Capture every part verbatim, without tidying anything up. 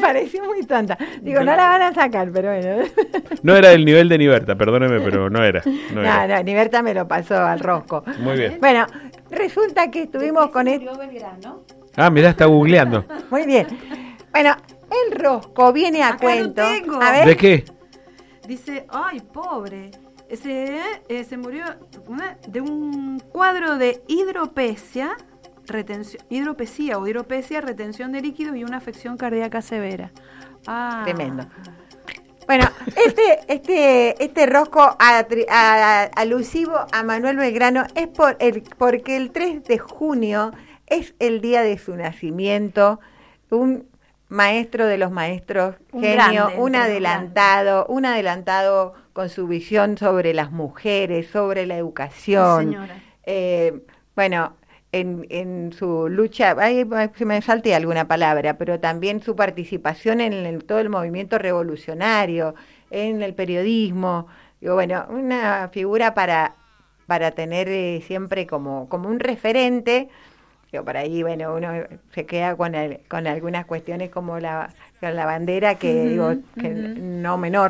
pareció muy tonta. Digo, no la van a sacar, pero bueno. No era del nivel de Niberta, perdóneme, pero no era. No, no, era. no, Niberta me lo pasó al rosco. Muy bien. Bueno, resulta que estuvimos con esto. Ah, mirá, está googleando. Muy bien. Bueno, el rosco viene a Acá cuento. lo tengo. A ver. ¿De qué? Dice, ay, pobre. Se, eh, se murió una, de un cuadro de hidropesia, retención, hidropesía o hidropesia, retención de líquidos y una afección cardíaca severa. Ah. Tremendo. Bueno, este este este rosco atri, a, a, alusivo a Manuel Belgrano es por el, porque el tres de junio es el día de su nacimiento, un maestro de los maestros, Un genio, grande, un entre los adelantado, un adelantado con su visión sobre las mujeres, sobre la educación. Sí, señora. Eh, bueno, en, en su lucha, ay, se me salte alguna palabra, pero también su participación en el, todo el movimiento revolucionario, en el periodismo. Digo, bueno, una figura para, para tener eh, siempre como, como un referente. Digo, por ahí, bueno, uno se queda con, el, con algunas cuestiones como la, con la bandera, que Uh-huh, digo, que uh-huh. no menor,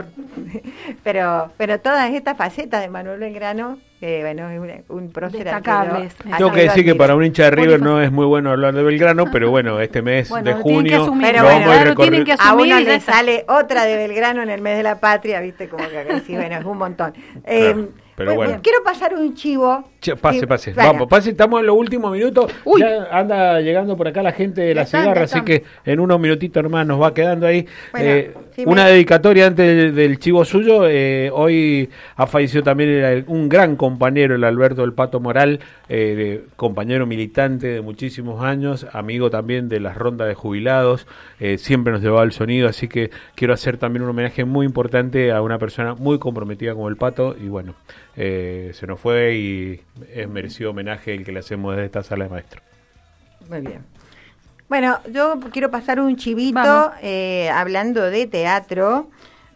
pero pero todas estas facetas de Manuel Belgrano, que bueno, es un, un prócer Destacables. al que yo Tengo que admiro, decir que admiro. para un hincha de River no es muy bueno hablar de Belgrano, pero bueno, este mes Bueno, de lo tienen que junio asumir. Pero lo bueno, vamos a ir claro, recorri- tienen que A asumir uno y ya le está. sale otra de Belgrano en el mes de la patria, viste, como que acá sí, bueno, es un montón. Eh, Claro, pero bueno. Quiero pasar un chivo. Che, pase, Sí, pase. bueno. Vamos, pase, estamos en los últimos minutos. Uy. Ya anda llegando por acá la gente de Ya la están, cigarra, ya así están. que en unos minutitos nomás nos va quedando ahí. Bueno, Eh, si una me- dedicatoria antes del, del chivo suyo. Eh, hoy ha fallecido también el- un gran compañero, el Alberto del Pato Moral, eh, de- compañero militante de muchísimos años, amigo también de las rondas de jubilados. Eh, siempre nos llevaba el sonido, así que quiero hacer también un homenaje muy importante a una persona muy comprometida como el Pato. Y bueno, eh, se nos fue y es merecido homenaje el que le hacemos desde esta sala de maestros. Muy bien. Bueno, yo quiero pasar un chivito Vamos. eh, hablando de teatro.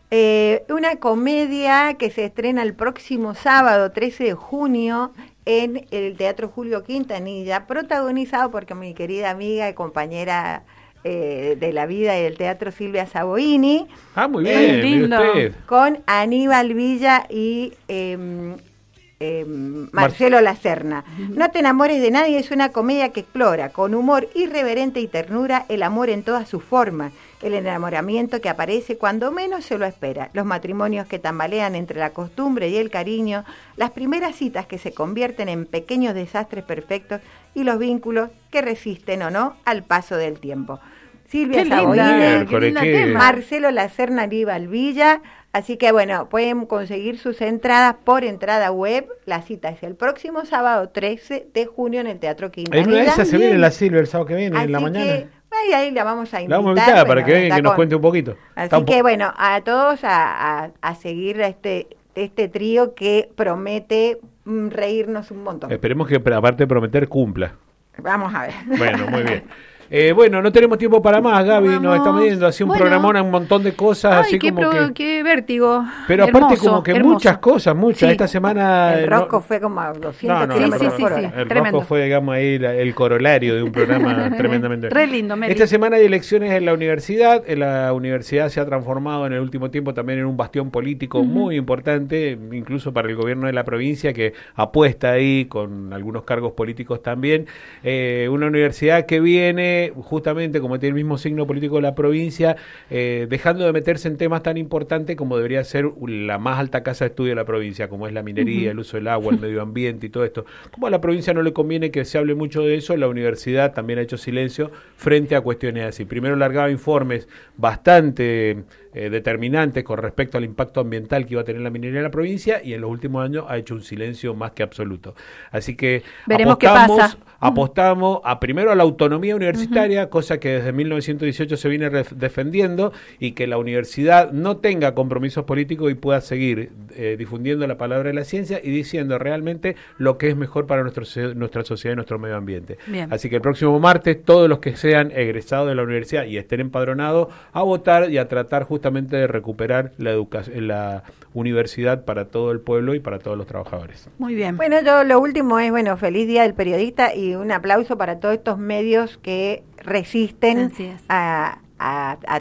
Eh, una comedia que se estrena el próximo sábado, trece de junio, en el Teatro Julio Quintanilla, protagonizado por mi querida amiga y compañera eh, de la vida y del teatro, Silvia Saboini, Ah, muy Qué bien, mire lindo. usted. con Aníbal Villa y eh, eh, Marcelo Lacerna. No te enamores de nadie es una comedia que explora con humor irreverente y ternura el amor en todas sus formas, el enamoramiento que aparece cuando menos se lo espera, los matrimonios que tambalean entre la costumbre y el cariño, las primeras citas que se convierten en pequeños desastres perfectos y los vínculos que resisten o no al paso del tiempo. Silvia Qué linda, Saboini, qué linda Miércoles, qué- tema. Marcelo Lacerna, Aníbal Villa. Así que bueno, pueden conseguir sus entradas por entrada web. La cita es el próximo sábado trece de junio en el Teatro En Quintanilla. una de esas se Bien. viene la Silvia el sábado que viene, en la Así mañana. que, ahí, ahí la vamos a La invitar. vamos a invitar para bueno, que venga y está que nos con- cuente un poquito. Así Está un po- que bueno, a todos a, a, a seguir a este, este trío que promete mm, reírnos un montón. Esperemos que aparte de prometer cumpla. Vamos a ver. Bueno, muy bien. Eh, bueno, no tenemos tiempo para más, Gaby, nos Vamos. estamos yendo así un Bueno. programón, un montón de cosas, Ay, así qué, como pro- que... qué vértigo. Pero aparte Hermoso, como que hermoso. muchas cosas, muchas. Sí. Esta semana... El eh, no- rosco fue como a doscientos No, no, kilómetros sí, sí, por sí, hora. sí. el Tremendo. rosco fue, digamos, ahí la- el corolario de un programa tremendamente. Re lindo, Meli. Esta semana hay elecciones en la universidad. En la universidad se ha transformado en el último tiempo también en un bastión político Ujú. muy importante, incluso para el gobierno de la provincia, que apuesta ahí con algunos cargos políticos también. Eh, una universidad que viene justamente, como tiene el mismo signo político de la provincia, eh, dejando de meterse en temas tan importantes como debería ser la más alta casa de estudio de la provincia, como es la minería, Ujú. el uso del agua, el medio ambiente y todo esto. Como a la provincia no le conviene que se hable mucho de eso, la universidad también ha hecho silencio frente a cuestiones así. Primero largaba informes bastante eh, determinantes con respecto al impacto ambiental que iba a tener la minería en la provincia, y en los últimos años ha hecho un silencio más que absoluto. Así que Veremos qué apostamos, pasa. apostamos a primero a la autonomía universitaria, cosa que desde mil novecientos dieciocho se viene ref- defendiendo, y que la universidad no tenga compromisos políticos y pueda seguir eh, difundiendo la palabra de la ciencia y diciendo realmente lo que es mejor para nuestro, se- nuestra sociedad y nuestro medio ambiente. Bien. Así que el próximo martes todos los que sean egresados de la universidad y estén empadronados a votar y a tratar justamente de recuperar la educación, la universidad para todo el pueblo y para todos los trabajadores. Muy bien. Bueno, yo lo último es, bueno, feliz Día del Periodista y un aplauso para todos estos medios que resisten Así es. a, a, a